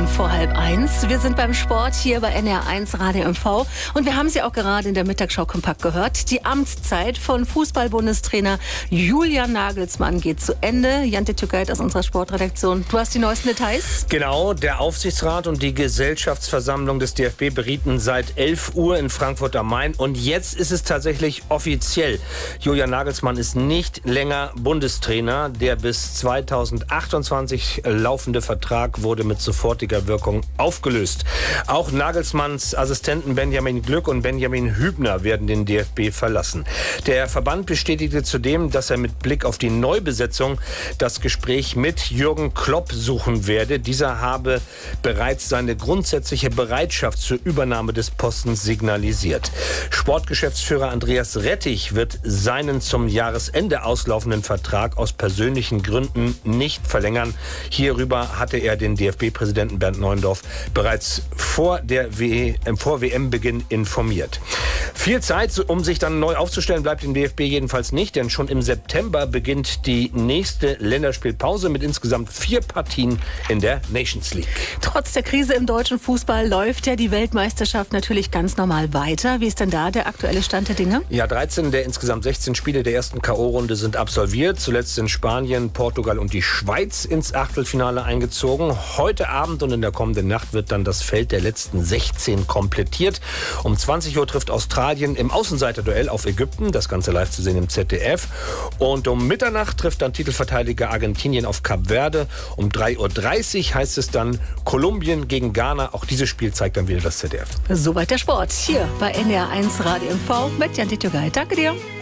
vor 12:30. Wir sind beim Sport hier bei NR1 Radio MV und wir haben Sie auch gerade in der Mittagsschau kompakt gehört. Die Amtszeit von Fußball-Bundestrainer Julian Nagelsmann geht zu Ende. Jante Tükayt aus unserer Sportredaktion. Du hast die neuesten Details? Genau, der Aufsichtsrat und die Gesellschaftsversammlung des DFB berieten seit 11 Uhr in Frankfurt am Main und jetzt ist es tatsächlich offiziell. Julian Nagelsmann ist nicht länger Bundestrainer. Der bis 2028 laufende Vertrag wurde mit sofortiger Wirkung aufgelöst. Auch Nagelsmanns Assistenten Benjamin Glück und Benjamin Hübner werden den DFB verlassen. Der Verband bestätigte zudem, dass er mit Blick auf die Neubesetzung das Gespräch mit Jürgen Klopp suchen werde. Dieser habe bereits seine grundsätzliche Bereitschaft zur Übernahme des Postens signalisiert. Sportgeschäftsführer Andreas Rettich wird seinen zum Jahresende auslaufenden Vertrag aus persönlichen Gründen nicht verlängern. Hierüber hatte er den DFB-Präsidenten Bernd Neuendorf bereits vor WM-Beginn informiert. Viel Zeit, um sich dann neu aufzustellen, bleibt dem DFB jedenfalls nicht, denn schon im September beginnt die nächste Länderspielpause mit insgesamt 4 Partien in der Nations League. Trotz der Krise im deutschen Fußball läuft ja die Weltmeisterschaft natürlich ganz normal weiter. Wie ist denn da der aktuelle Stand der Dinge? Ja, 13 der insgesamt 16 Spiele der ersten K.O.-Runde sind absolviert. Zuletzt sind Spanien, Portugal und die Schweiz ins Achtelfinale eingezogen. Heute Abend und in der kommenden Nacht wird dann das Feld der letzten 16 komplettiert. Um 20 Uhr trifft Australien im Außenseiterduell auf Ägypten. Das Ganze live zu sehen im ZDF. Und um Mitternacht trifft dann Titelverteidiger Argentinien auf Kap Verde. Um 3:30 Uhr heißt es dann Kolumbien gegen Ghana. Auch dieses Spiel zeigt dann wieder das ZDF. Soweit der Sport hier bei NR1 Radio MV mit Jante Tükayt. Danke dir.